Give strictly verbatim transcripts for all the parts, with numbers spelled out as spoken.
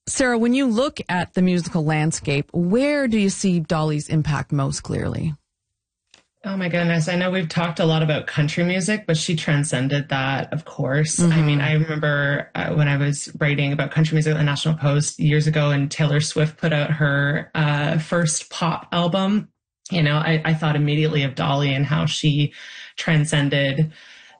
Sarah, when you look at the musical landscape, where do you see Dolly's impact most clearly? Oh my goodness. I know we've talked a lot about country music, but she transcended that, of course. Mm-hmm. I mean, I remember uh, when I was writing about country music at the National Post years ago, and Taylor Swift put out her uh, first pop album. You know, I, I thought immediately of Dolly and how she transcended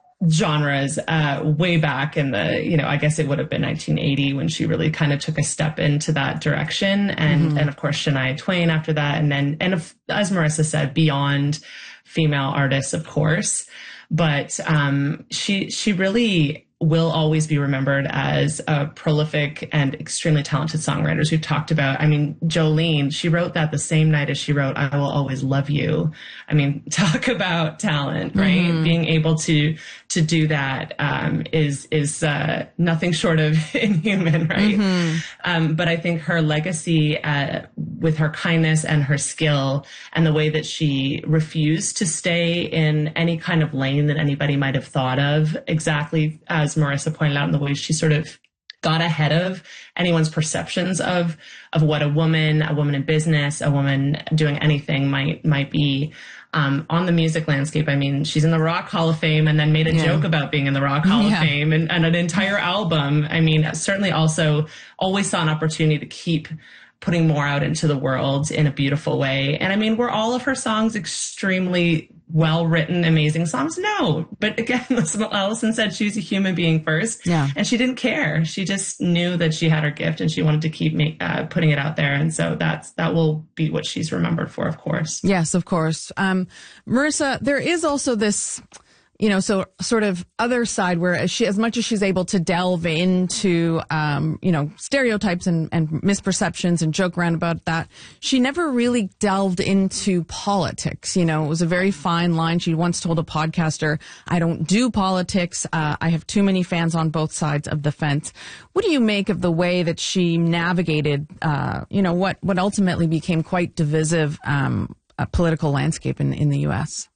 genres uh, way back in the, you know, I guess it would have been nineteen eighty when she really kind of took a step into that direction. And, mm-hmm. and of course, Shania Twain after that. And then, and if, as Marissa said, beyond female artists, of course. But um, she, she really will always be remembered as a prolific and extremely talented songwriter. We've talked about, I mean, Jolene, she wrote that the same night as she wrote I Will Always Love You. I mean, talk about talent, right? Mm-hmm. Being able to to do that um, is is uh, nothing short of inhuman, right? Mm-hmm. Um, but I think her legacy uh, with her kindness and her skill and the way that she refused to stay in any kind of lane that anybody might have thought of, exactly as Marissa pointed out, in the way she sort of got ahead of anyone's perceptions of of what a woman, a woman in business, a woman doing anything might might be. Um, on the music landscape, I mean, she's in the Rock Hall of Fame and then made a yeah. joke about being in the Rock Hall yeah. of Fame and, and an entire album. I mean, certainly also always saw an opportunity to keep putting more out into the world in a beautiful way. And I mean, were all of her songs extremely well-written, amazing songs? No. But again, as Allison said, she was a human being first. Yeah. And she didn't care. She just knew that she had her gift and she wanted to keep make, uh, putting it out there. And so that's, that will be what she's remembered for, of course. Yes, of course. Um, Marissa, there is also this, you know, so sort of other side where she, as much as she's able to delve into, um, you know, stereotypes and, and misperceptions and joke around about that, she never really delved into politics. You know, it was a very fine line. She once told a podcaster, I don't do politics. Uh, I have too many fans on both sides of the fence. What do you make of the way that she navigated, uh, you know, what, what ultimately became quite divisive, um, a political landscape in, in the U S?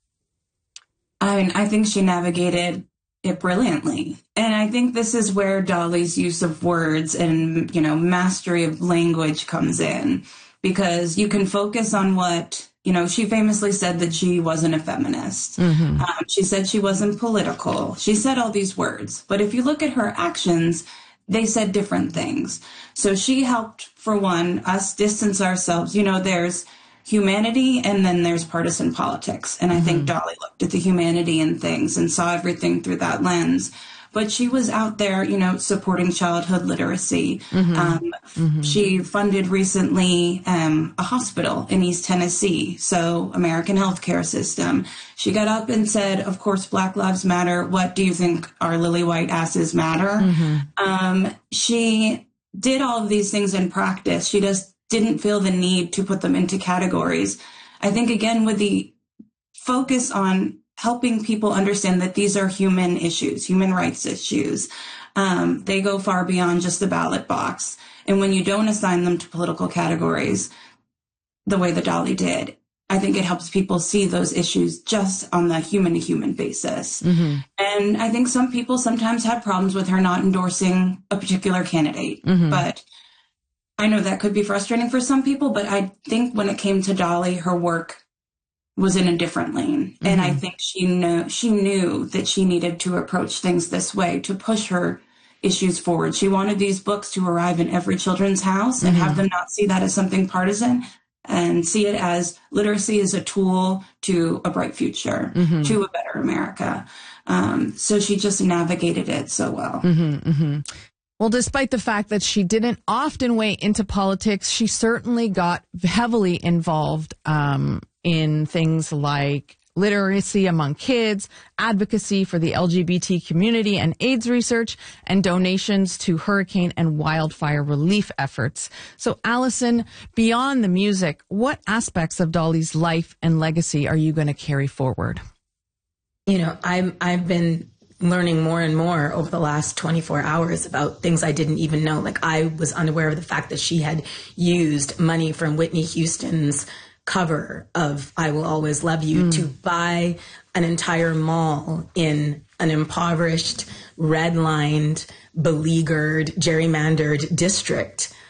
I mean, I think she navigated it brilliantly. And I think this is where Dolly's use of words and, you know, mastery of language comes in, because you can focus on what, you know, she famously said that she wasn't a feminist. Mm-hmm. Um, she said she wasn't political. She said all these words. But if you look at her actions, they said different things. So she helped, for one, us distance ourselves. You know, there's humanity and then there's partisan politics. And I mm-hmm. think Dolly looked at the humanity in things and saw everything through that lens. But she was out there, you know, supporting childhood literacy. Mm-hmm. Um, mm-hmm. She funded recently um, a hospital in East Tennessee, so American healthcare system. She got up and said, of course, Black Lives Matter. What do you think our lily white asses matter? Mm-hmm. Um, she did all of these things in practice. She just didn't feel the need to put them into categories. I think, again, with the focus on helping people understand that these are human issues, human rights issues, um, they go far beyond just the ballot box. And when you don't assign them to political categories the way that Dolly did, I think it helps people see those issues just on the human-to-human basis. Mm-hmm. And I think some people sometimes have problems with her not endorsing a particular candidate, mm-hmm. but I know that could be frustrating for some people, but I think when it came to Dolly, her work was in a different lane. Mm-hmm. And I think she knew, she knew that she needed to approach things this way to push her issues forward. She wanted these books to arrive in every children's house mm-hmm. and have them not see that as something partisan and see it as literacy is a tool to a bright future, mm-hmm. to a better America. Um, so she just navigated it so well. Mm-hmm, mm-hmm. Well, despite the fact that she didn't often weigh into politics, she certainly got heavily involved um, in things like literacy among kids, advocacy for the L G B T community and AIDS research, and donations to hurricane and wildfire relief efforts. So, Allison, beyond the music, what aspects of Dolly's life and legacy are you going to carry forward? You know, I'm, I've been learning more and more over the last twenty-four hours about things I didn't even know. Like, I was unaware of the fact that she had used money from Whitney Houston's cover of I Will Always Love You mm. to buy an entire mall in an impoverished, redlined, beleaguered, gerrymandered district